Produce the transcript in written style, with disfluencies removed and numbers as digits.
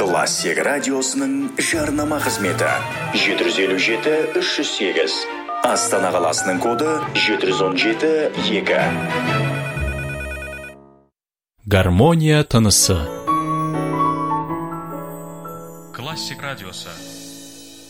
Классик радиосының жарнама қызметі 757-308. Астана қаласының коды 717-2. Гармония тынысы. Классик радиосы.